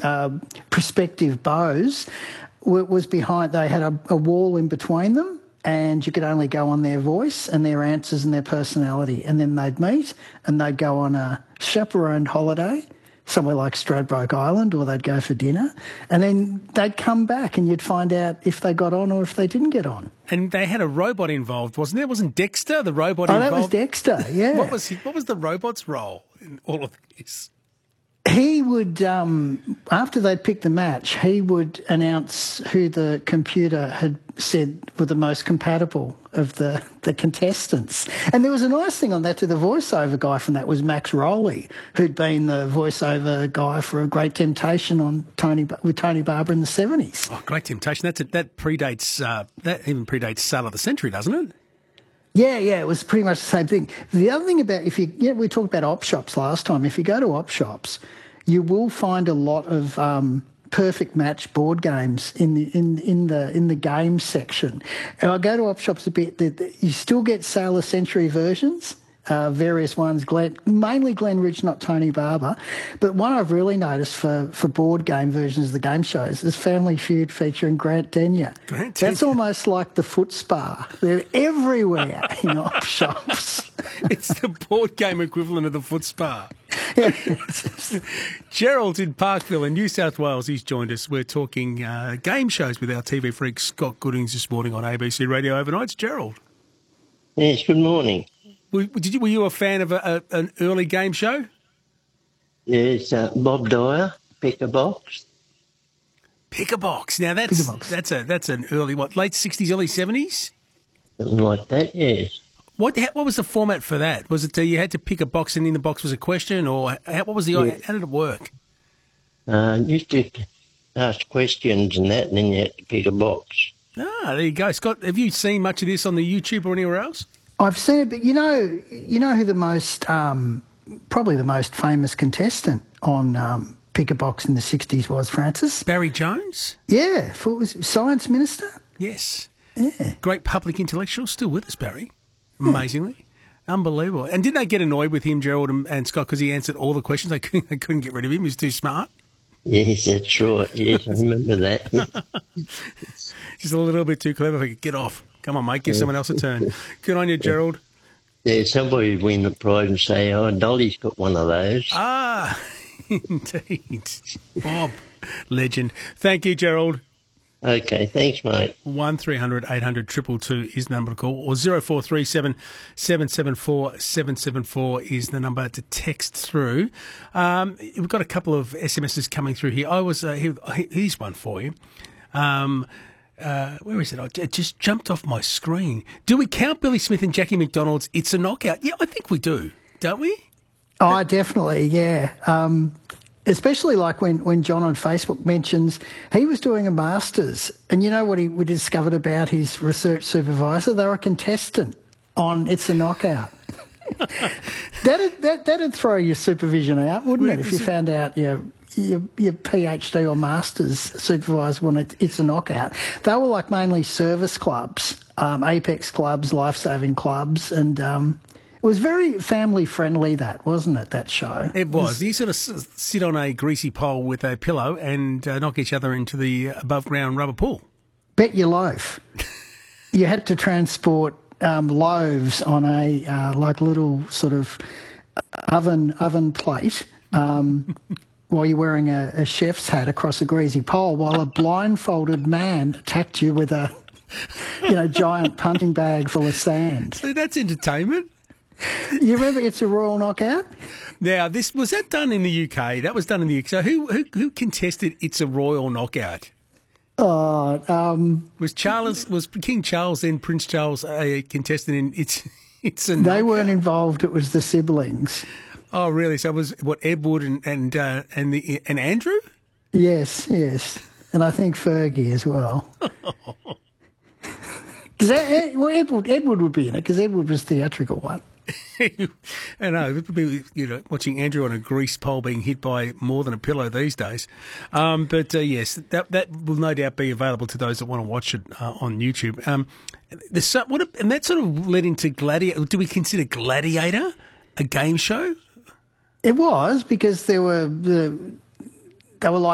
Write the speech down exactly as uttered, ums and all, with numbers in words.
uh, prospective beaux w- was behind. They had a, a wall in between them, and you could only go on their voice and their answers and their personality. And then they'd meet and they'd go on a chaperoned holiday somewhere like Stradbroke Island, or they'd go for dinner, and then they'd come back and you'd find out if they got on or if they didn't get on. And they had a robot involved, wasn't there? Wasn't Dexter the robot oh, involved? Oh, that was Dexter, yeah. What was he, what was the robot's role in all of this? He would, um, after they'd picked the match, he would announce who the computer had said were the most compatible of the, the contestants. And there was a nice thing on that to the voiceover guy from that was Max Rowley, who'd been the voiceover guy for A Great Temptation on Tony with Tony Barber in the seventies. Oh, Great Temptation. That's a, that predates, uh, that even predates Sale of the Century, doesn't it? Yeah, yeah, it was pretty much the same thing. The other thing about, if you, yeah, we talked about op shops last time. If you go to op shops, you will find a lot of um, perfect match board games in the in in the in the game section. And I go to op shops a bit. The, the, you still get Sale of Century versions. Uh, various ones, Glen, mainly Glen Ridge, not Tony Barber. But one I've really noticed for, for board game versions of the game shows is Family Feud featuring Grant Denyer. Grant That's Denyer. Almost like the foot spa. They're everywhere in op shops. It's the board game equivalent of the foot spa. Yeah. Gerald's in Parkville in New South Wales. He's joined us. We're talking uh, game shows with our T V freak Scott Goodings this morning on A B C Radio Overnights. Gerald. Yes, good morning. Were, did you, were you a fan of a, a, an early game show? Yes, uh, Bob Dyer, Pick a Box. Pick a Box. Now that's Pick a Box. that's a that's an early what late sixties, early seventies. Something like that, yes. What what was the format for that? Was it uh, you had to pick a box and in the box was a question, or how, what was the Yeah. how did it work? Uh, used to ask questions and that, and then you had to pick a box. Ah, there you go, Scott. Have you seen much of this on the YouTube or anywhere else? I've seen it, but you know, you know who the most, um, probably the most famous contestant on um, Pick a Box in the sixties was, Francis? Barry Jones. Yeah, for, was it Science Minister? Yes. Yeah. Great public intellectual, still with us, Barry. Amazingly. Unbelievable. And didn't they get annoyed with him, Gerald and, and Scott, because he answered all the questions? They couldn't, they couldn't get rid of him. He was too smart. Yes, that's right. Yes, I remember that. Just a little bit too clever. Get off. Come on, mate. Give someone else a turn. Good on you, Gerald. Yeah, somebody would win the prize and say, oh, Dolly's got one of those. Ah, indeed. Bob, legend. Thank you, Gerald. Okay, thanks, mate. one three hundred eight hundred two two two is the number to call, or zero four three seven seven seven four seven seven four is the number to text through. Um, we've got a couple of S M Ses coming through here. I was uh, here, here's one for you. Um, uh, where is it? I- It just jumped off my screen. Do we count Billy Smith and Jackie McDonald's It's a Knockout? Yeah, I think we do, don't we? Oh, definitely, yeah. Um, especially like when, when John on Facebook mentions he was doing a master's, and you know what he we discovered about his research supervisor? They were a contestant on It's a Knockout. that'd, that, that'd throw your supervision out, wouldn't it, if you found out your, your, your PhD or master's supervisor when it, It's a Knockout. They were like mainly service clubs, um, Apex clubs, life-saving clubs, and... Um, it was very family-friendly, that, wasn't it, that show? It was. You sort of s- sit on a greasy pole with a pillow and uh, knock each other into the above-ground rubber pool. Bet your loaf. You had to transport um, loaves on a, uh, like, little sort of oven oven plate um, while you're wearing a, a chef's hat across a greasy pole while a blindfolded man attacked you with a, you know, giant punching bag full of sand. So that's entertainment. You remember It's a Royal Knockout? Now, this was that done in the U K? That was done in the U K. So who who, who contested It's a Royal Knockout? Oh, um, Was Charles was King Charles then Prince Charles a contestant in It's It's a they Knockout? weren't involved. It was the siblings. Oh, really? So it was what Edward and and uh, and the and Andrew? Yes, yes. And I think Fergie as well. Does that, well, Edward, Edward would be in it because Edward was the theatrical one. I know, it would be, you know, watching Andrew on a grease pole being hit by more than a pillow these days. Um, but uh, yes, that that will no doubt be available to those that want to watch it uh, on YouTube. Um, the so- what, and that sort of led into Gladiator. Do we consider Gladiator a game show? It was because there were the they were like.